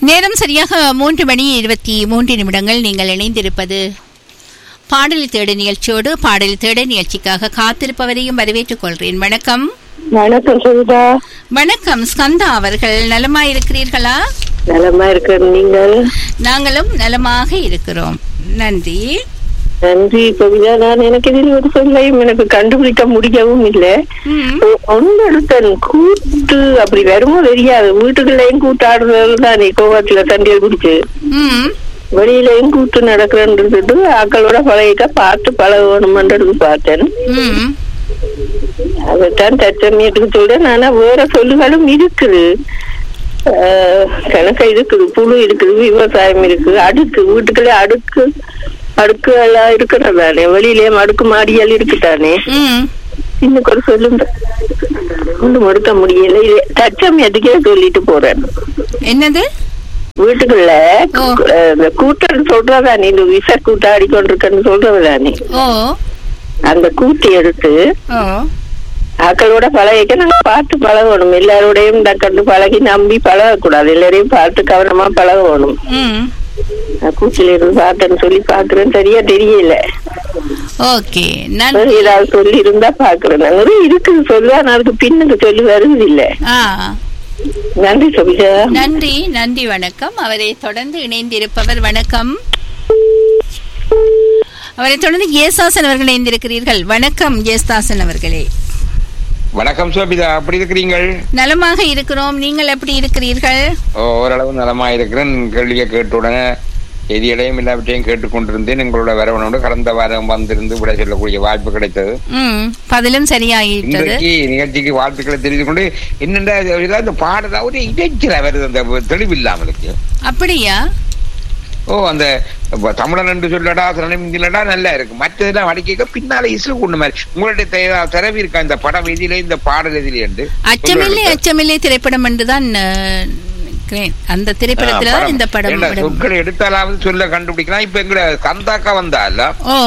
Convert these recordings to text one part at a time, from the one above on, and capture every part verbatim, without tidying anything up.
நேரம் சரியாக மூன்று மணி இருபத்தி மூன்று நிமிடங்கள். நீங்கள் இணைந்திருப்பது பாடல் தேட நிகழ்ச்சியோடு. பாடல் தேட நிகழ்ச்சிக்காக காத்திருப்பவரையும் வரவேற்றுக் கொள்கிறேன். வணக்கம். வணக்கம் சுதா. வணக்கம் ஸ்கந்தா அவர்கள், நலமா இருக்கிறீர்களா? நலமா இருக்க நீங்கள்? நாங்களும் நலமாக இருக்கிறோம், நன்றி. நன்றி கவிதா. நான் எனக்கு இதில் ஒரு சொல்லையும் எனக்கு கண்டுபிடிக்க முடியவும் இல்லை. ஒன்னெடுத்தன் கூட்டு அப்படி வருமோ தெரியாது. வீட்டுக்குள்ளேயும் கூட்டாடுறது தான் கோவத்துல தண்டியல் குடிச்சு வெளியிலையும் கூட்டு நடக்கிறன்றது ஆக்களோட பழகிட்ட பார்த்து பழகணும்ன்றது பார்த்தேன். அதைத்தான் தச்சமயத்துக்கு சொல்றேன். ஆனா வேற சொல்லுகளும் இருக்குது, கணக்க இருக்குது, புழு இருக்குது, விவசாயம் இருக்கு, அடுக்கு வீட்டுக்குள்ளே அடுக்கு அடுக்கு எல்லாம் இருக்கிறதானே, வெளியிலேயும் அடுக்கு மாடியால் இருக்குதானே. இன்னும் கூட சொல்லுங்க, ஒன்றும் மறுக்க முடியல. தச்சமயத்துக்கே சொல்லிட்டு போறேன். என்னது வீட்டுக்குள்ள கூட்டன்னு சொல்றதானே, இந்த விச கூட்டாடி கொண்டிருக்கன்னு சொல்றதானே, அந்த கூட்டி எடுத்து ஆக்களோட பழகிக்க நாங்க பார்த்து பழகணும். எல்லாரோடையும் கண்டு பழகி நம்பி பழகக்கூடாது, எல்லாரையும் பார்த்து கவனமா பழகணும். கூச்சில இருந்து பார்த்தேன்னு சொல்லி பாக்குறேன், சரியா தெரியல. ஏதாவது சொல்லி இருந்தா பாக்குறேன். நாங்க இருக்குது சொல்லுவா, அதுக்கு பின்னுக்கு சொல்லி வருவது இல்ல. நன்றி சபிஜா. நன்றி நன்றி வணக்கம். அவரை தொடர்ந்து இணைந்திருப்பவர் வணக்கம். அவரை தொடர்ந்து ஜேஸ்தாசன் அவர்கள் இணைந்திருக்கிறீர்கள். வணக்கம் ஜேஸ்தாசன் அவர்களே. வணக்கம் சோபிதா, எப்படி இருக்கிறீர்கள்? நலமாக இருக்கிறோம், நீங்கள் எப்படி இருக்கிறீர்கள்? ஓரளவு நலமா இருக்கிறேன். கேள்வியை கேட்ட உடனே எதிரையும் எல்லாவற்றையும் கேட்டுக்கொண்டிருந்தேன். எங்களோட வரவனோடு கடந்த வாரம் வந்திருந்து விட சொல்லக்கூடிய வாய்ப்பு கிடைத்தது. பதிலும் சரியாயிட்டது. நிகழ்ச்சிக்கு வாழ்த்துக்களை தெரிந்து கொண்டு என்னென்ன பாடல ஒரு இடைச்சல வருது, அந்த தெளிவில்லாமலுக்கு. அப்படியா? ஓ, அந்த தமிழன் என்று சொல்லடா இல்லடா நல்லா இருக்கு, மற்றதெல்லாம் அடிக்க பின்னால இசை கொண்டு மாதிரி உங்களுடைய திறவி இருக்கா இந்த படம் எதிலே, இந்த பாடல் எதிலே என்று. அச்சமில்லை அச்சமில்லை திரைப்படம் என்றுதான் அந்த திரைப்படத்துல இந்த படம். சொற்களை எடுத்தாலாவது சொல்ல கண்டுபிடிக்கலாம். இப்ப எங்க கந்தாக்கா வந்தால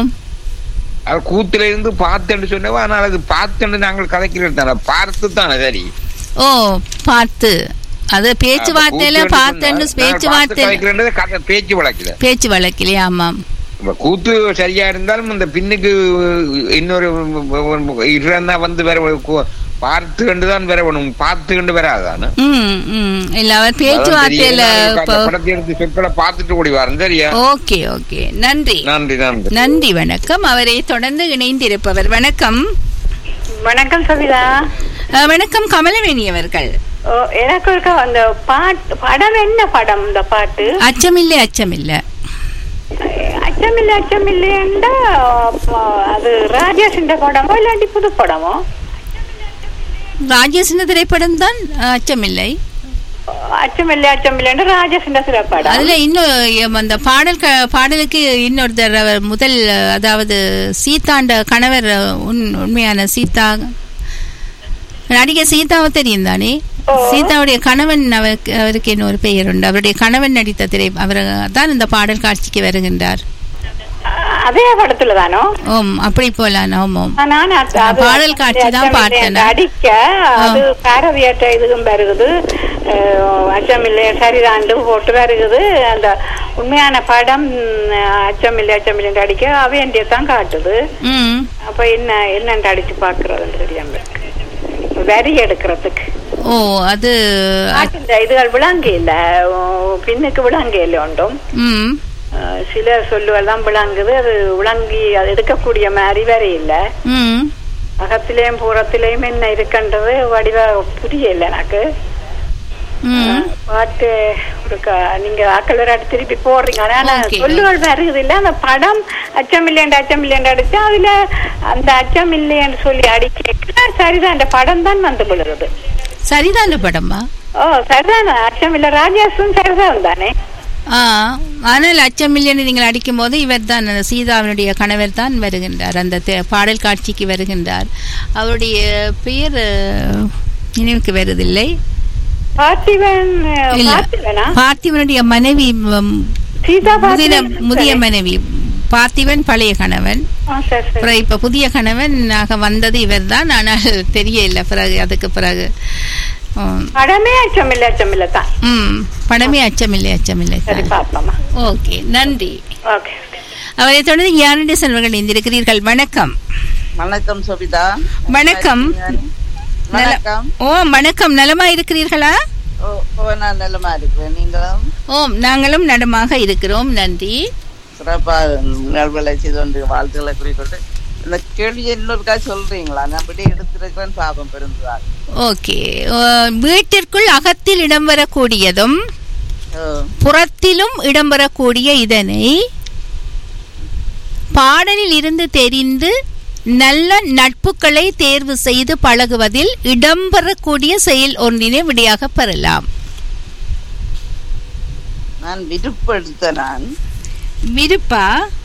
அது கூத்துல இருந்து பார்த்து சொன்னவா, ஆனால் அது பார்த்து நாங்கள் கதைக்கிறது பார்த்து தானே சரி. ஓ, பார்த்து அது பேச்சுவார்த்தையில பார்த்தேன்னு பேச்சுவார்த்தை பேச்சு வழக்கில பேச்சு வழக்கிலே. ஆமாம், கூத்து சரியா இருந்தாலும் இந்த பின்னுக்கு இன்னொரு இருந்தா வந்து வேற பார்த்து கண்டுதான் வேற வேணும், பார்த்து கண்டு வராதானே. இல்ல அவர் பேச்சுவார்த்தையில சொற்களை பார்த்துட்டு கூடி வரும், சரியா? ஓகே ஓகே, நன்றி நன்றி நன்றி நன்றி வணக்கம். அவரை தொடர்ந்து இணைந்திருப்பவர் வணக்கம். வணக்கம் சவிதா. வணக்கம் கமலவேணி அவர்கள். எனக்கு அந்த பாட்டு படம் என்ன படம்? இந்த பாட்டு அச்சமில்லை அச்சமில்லை அச்சமில்லை அச்சமில்லைண்டா அது ராஜேஷ் படமோ இல்லாட்டி புது படமோ? ராஜேஷ் திரைப்படம் தான் அச்சமில்லை. அச்சமில்லை அச்சமில்லை ராஜேஷ் திரைப்படம். அதுல இன்னும் அந்த பாடல் பாடலுக்கு இன்னொருத்தர் முதல், அதாவது சீதாண்ட கணவர், உண்மையான சீதா நடிகை சீதாவை தெரியும் தானே. சீதாவுடைய கணவன் அவருக்கு அவருக்கு இன்னொரு பெயர் உண்டு. அவருடைய கணவன் நடித்த திரை அவர் தான் இந்த பாடல் காட்சிக்கு வருகின்றார். அதே படத்துல தானோ? ஓம், அப்படி போலாம். ஓம், பாடல் காட்சி தான் பார்த்தேன். அடிக்க அது பாரதியாற்ற இதுவும் வருகுது, அச்சமில்லை சரிதாண்டு போட்டு வருகுது. அந்த உண்மையான படம் அச்சமில்லை அச்சமில்லை அடிக்க அவையண்டிய தான் காட்டுது. அப்ப என்ன என்னண்டு அடிச்சு பாக்குறதுன்னு தெரியாம வரி எடுக்கிறதுக்கு. ஓ, அது இதுகள் விளங்க இல்ல, பின்னுக்கு விளங்க இல்லை ஒன்றும். சில சொல்லுவெல்லாம் விளங்குது, அது விளங்கி அது எடுக்கக்கூடிய மாதிரி வேற இல்ல. அகத்திலேயும் பூரத்திலேயும் என்ன இருக்குன்றது வடிவா புரியல எனக்கு. பாட்டு நீங்க ஆக்கள் ஒரு திருப்பி போடுறீங்க, ஆனா சொல்லுகள் வருது இல்ல. அந்த படம் அச்சம் இல்லையண்டு அச்சம் இல்லையண்டு அடிச்சா அதுல அந்த அச்சம் இல்லையன்னு சொல்லி அடிக்க சரிதான் அந்த படம் தான் வந்து விழுகுது. சரிதான் படமா? ஓ, சரிதான். அச்சம் இல்ல ராஜேஷும் சரிதான் தானே. ஆஹ் ஆனால் அச்சமில்லைன்னு நீங்கள் அடிக்கும் போது இவர் தான் சீதாவினுடைய கணவர் தான் வருகின்றார், அந்த பாடல் காட்சிக்கு வருகின்றார். அவருடைய பெயர் நினைவுக்கு வருவதில்லை. பார்த்திவனுடைய மனைவி, முதிய மனைவி. பார்த்திவன் பழைய கணவன், இப்ப புதிய கணவன் வந்தது இவர் தான். ஆனால் தெரியல பிறகு, அதுக்கு பிறகு படமே அச்சமில்லை அச்சமில்லை தான். ம் படமே அச்சமில்லை அச்சமில்லை. சரி பாப்பமா. ஓகே நன்றி. ஓகே. அவரை தொடர்ந்து யாருடைய செல்வர்கள் இணைந்திருக்கிறீர்கள். வணக்கம். வணக்கம் சோபிதா. வணக்கம். வணக்கம். ஓ வணக்கம். நலமா இருக்கிறீர்களா? ஓ நான் நலமா இருக்கிறேன். நீங்களும்? ஓம் நாங்களும் நலமாக இருக்கிறோம். நன்றி. சிறப்பாக நல்வலை செய்து கொண்டு வாழ்த்துக்களை குறிக்கொண்டு இந்த கேள்வியை இன்னொருக்கா சொல்றீங்களா? நான் அப்படி எடுத்திருக்கிறேன் பாபம் பெருந்துதான். ஓகே. வீட்டிற்குள் அகத்தில் இடம்பெறக்கூடியதும் புறத்திலும் இடம்பெறக்கூடிய இதனை பாடலில் இருந்து தெரிந்து நல்ல நட்புகளை தேர்வு செய்து பழகுவதில் இடம்பெறக்கூடிய செயல் ஒன்றினை விடையாக பெறலாம். நான் விருப்பெடுத்த நான் விருப்பா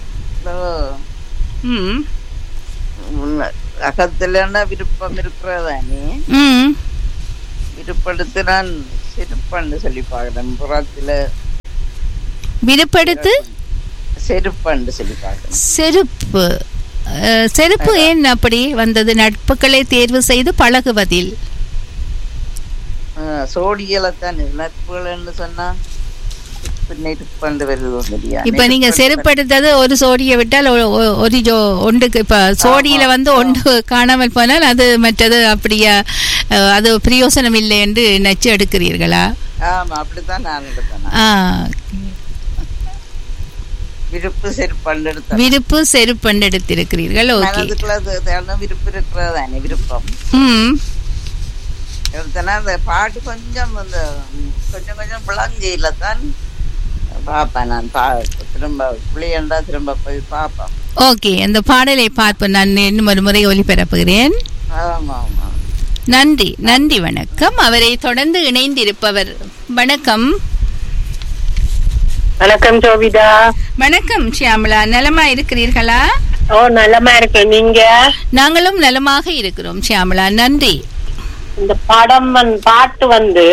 அகத்துல விருப்பம் இருக்கிறதானே விருப்பெடுத்து நான் செருப்பன்னு சொல்லி பாக்குறேன். புறத்துல விருப்பெடுத்து செருப்பன்னு சொல்லி பாக்குறேன். செருப்பு செருப்பு ஏன் அப்படி வந்தது? நட்புகளை தேர்வு செய்து பழகுவதில் சோடியலத்தான் நட்புகள் சொன்னா இப்ப நீங்க செருப்படுத்தது ஒரு சோடியை விட்டால் ஒரு ஒன்றுக்கு இப்ப சோடியில வந்து ஒன்று காணாமல் போனால் அது மற்றது அப்படியா அது பிரயோசனம் இல்லை என்று நச்சு எடுக்கிறீர்களா? அப்படித்தான் நான் எடுத்தேன். விருப்பு செருப்பண்டு எடுத்த விருப்பு செருப்பண்டு எடுத்திருக்கிறீர்கள். ஓகே. விருப்பு இருக்கிறதானே விருப்பம் எடுத்தனா அந்த பாட்டு கொஞ்சம் அந்த கொஞ்சம் கொஞ்சம் விளங்கையில தான் பாப்பேன் நான். திரும்ப புளியண்டா திரும்ப போய் பாப்பேன். ஓகே. அந்த பாடலை பார்ப்பேன். நான் இன்னும் ஒரு முறை ஒலிபரப்புகிறேன். ஆமா ஆமா. நன்றி நன்றி. வணக்கம். அவரை தொடர்ந்து இணைந்திருப்பவர். வணக்கம். வணக்கம் சோபிதா. வணக்கம் ஷியாமலா. நலமா இருக்கிறீர்களா? ஓ நலமா இருக்கு. நீங்க? நாங்களும் நலமாக இருக்கிறோம் ஷியாமலா. நன்றி. இந்த படம் பாட்டு வந்து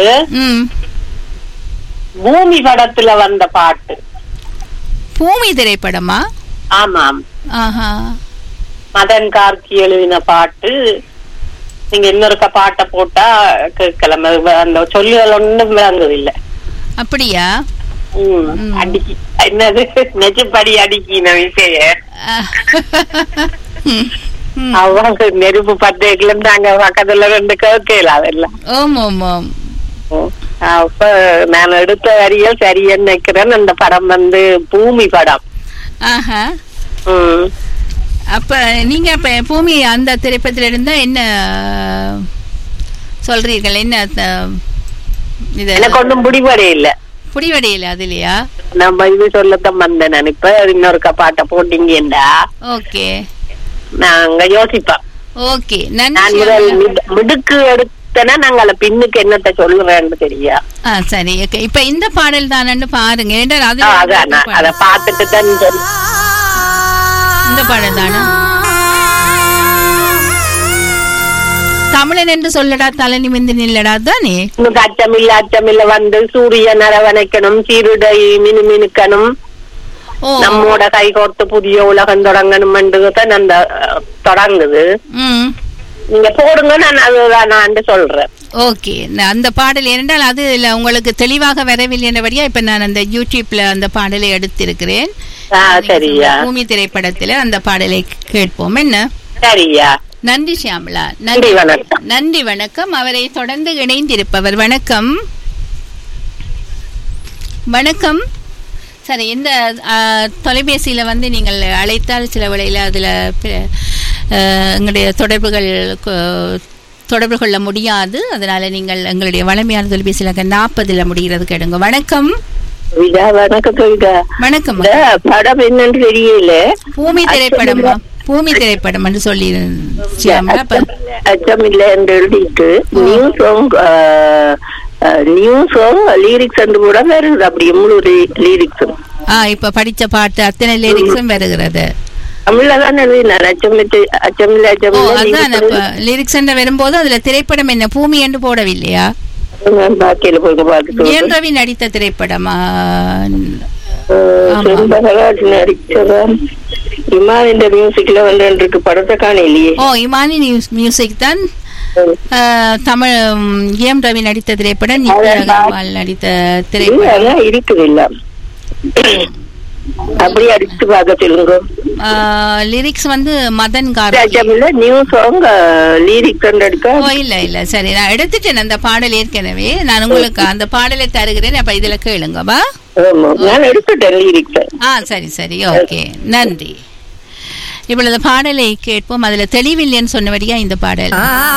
பூமி படத்துல வந்த பாட்டு. பூமி திரைப்படமா? ஆமாம். ஆஹா. மதன் கார்கி எழுதின பாட்டு. நீங்க இன்னொருக்க பாட்டை போட்டா கேட்கலாம். அந்த சொல்லுகள் ஒண்ணும் விளங்குது இல்ல. அப்படியா? அடிக்கி என்னது நெஜப்படி அடிக்கின விஷய அவங்க நெருப்பு பத்தேக்குல நாங்க பக்கத்துல ரெண்டு கேட்கல அதெல்லாம். ஓம் ஓம் ஓம். அப்ப நான் எடுத்த வரிகள் சரின்னு நினைக்கிறேன். அந்த படம் வந்து பூமி படம். ஆஹா. அப்ப நீங்க இப்ப பூமி அந்த திரைப்படத்துல இருந்தா என்ன சொல்றீர்கள்? என்ன எனக்கு ஒன்றும் முடிவடை இல்ல. புடிவடையில அதுலயா நம்ம இது சொல்லத்தான் வந்தேன் நான். இப்ப இன்னொரு பாட்டை போட்டீங்கடா. ஓகே. நாங்க யோசிப்போம். ஓகே. நான் மிடுக்கு எடுத்தேன்னா நாங்க பின்னுக்கு என்னத்த சொல்லுறேன்னு தெரியா. சரி. ஓகே. இப்ப இந்த பாடல் தானு பாருங்க. அத பாத்துட்டு தான் இந்த பாடல் தானே தமிழன் என்று சொல்லடா தலை நிமிந்து நில்லடா தானே. அச்சமில்ல அச்சமில்ல வந்து சூரியன் அரவணைக்கணும் சீருடை மினு மினுக்கணும் நம்மோட கை கோர்த்து புதிய உலகம் தொடங்கணும் தான் அந்த தொடங்குது. நீங்க போடுங்க நான் அதுதான் நான் சொல்றேன். ஓகே. அந்த பாடல் ஏனென்றால் அது உங்களுக்கு தெளிவாக வரவில்லை என்றபடியா இப்ப நான் அந்த யூடியூப்ல அந்த பாடலை எடுத்திருக்கிறேன். சரியா? பூமி திரைப்படத்துல அந்த பாடலை கேட்போம். என்ன? சரியா? நன்றி ஷியாமலா. நன்றி வணக்கம். நன்றி வணக்கம். அவரை தொடர்ந்து இணைந்திருப்பவர். வணக்கம். வணக்கம். சரி. இந்த தொலைபேசியில வந்து நீங்கள் அழைத்தால் சில வேளையில அதுல எங்களுடைய தொடர்புகள் தொடர்பு கொள்ள முடியாது. அதனால நீங்கள் எங்களுடைய வளமையான தொலைபேசியில நாற்பதுல முடிகிறது கேடுங்க. வணக்கம். வணக்கம். படம் என்னன்னு தெரியல. பூமி திரைப்படமா? பூமி திரைப்படம் என்று சொல்லி அச்சமில்லை என்று எழுதிட்டு new song new song lyrics என்று கூட வருது. அப்படி முழு லிரிக்ஸும் இப்ப படிச்ச பாட்டு அத்தனை லிரிக்ஸும் வருகிறது. தமிழ்லதான் எழுதினார். அச்சமில்லை அச்சமில்லை அச்சமில்லை லிரிக்ஸ் என்று வரும்போது அதுல திரைப்படம் என்ன பூமி என்று போடவில்லையா? என் ரவி நடித்த திரைப்படமா? இமானின் மியூசிக்ல வந்து படத்தை காணலையே. ஓ இமானி மியூசிக் தான் தமிழ் எம் ரவி நடித்த திரைப்படம், நித்யா அகர்வால் நடித்த திரைப்படம் இருக்குது. இல்ல அப்படி அடிச்சு பார்க்க சொல்லுங்க. லிரிக்ஸ் வந்து Madan Gargi. New song lyrics எடுக்க இல்ல இல்ல சரி, நான் எடுத்துட்டேன் அந்த பாடல் ஏற்கனவே. நான் உங்களுக்கு அந்த பாடலை தருகிறேன், அப்ப இதுல கேளுங்கப்பா. நான் எடுத்துட்டேன் லிரிக்ஸ். ஆ சரி சரி, ஓகே, நன்றி. இப்பொழுது பாடலை கேட்போம். அதுல தெளிவில்லைன்னு சொன்னபடியா இந்த பாடல்.